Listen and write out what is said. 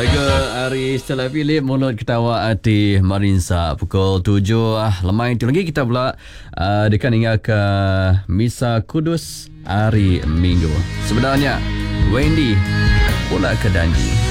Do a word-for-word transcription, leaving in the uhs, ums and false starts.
Lagu Ari Stella Philip, Mulut Ketawa Hati Marinsa. Pukul tujuh lemai itu lagi kita pula uh, dekat hingga ke Misa Kudus hari Minggu. Sebenarnya Wendy pula ke Danji.